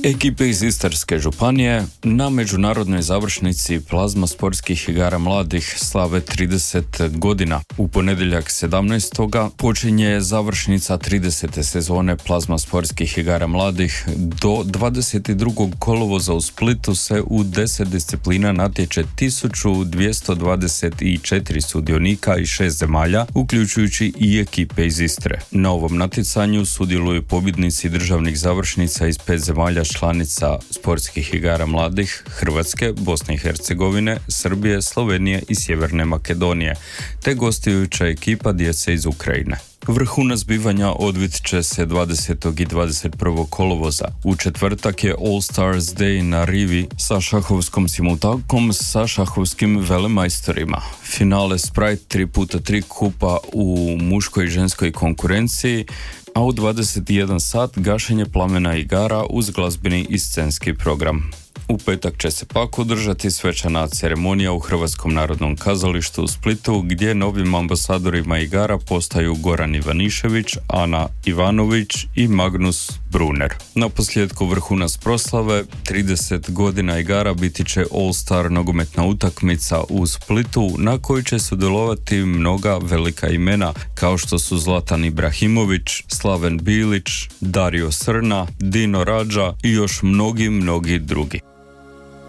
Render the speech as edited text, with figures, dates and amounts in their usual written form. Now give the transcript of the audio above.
Ekipe iz Istarske županije na međunarodnoj završnici plazma sportskih igara mladih slave 30 godina. U ponedjeljak 17. počinje završnica 30. sezone plazma sportskih igara mladih. Do 22. kolovoza u Splitu se u 10 disciplina natječe 1224 sudionika iz 6 zemalja, uključujući i ekipe iz Istre. Na ovom natjecanju sudjeluju pobjednici državnih završnica iz 5 zemalja članica sportskih igara mladih: Hrvatske, Bosne i Hercegovine, Srbije, Slovenije i Sjeverne Makedonije, te gostujuća ekipa djece iz Ukrajine. Vrhunac zbivanja odvit će se 20. i 21. kolovoza. U četvrtak je All Stars Day na rivi sa šahovskom simultankom sa šahovskim velemajstorima. Finale Sprite 3x3 kupa u muškoj i ženskoj konkurenciji, a u 21 sat gašenje plamena igara uz glazbeni i scenski program. U petak će se pak održati svečana ceremonija u Hrvatskom narodnom kazalištu u Splitu, gdje novim ambasadorima igara postaju Goran Ivanišević, Ana Ivanović i Magnus Brunner. Na posljedku vrhunac proslave 30 godina igara biti će All-Star nogometna utakmica u Splitu, na kojoj će sudjelovati mnoga velika imena kao što su Zlatan Ibrahimović, Slaven Bilić, Dario Srna, Dino Radža i još mnogi drugi.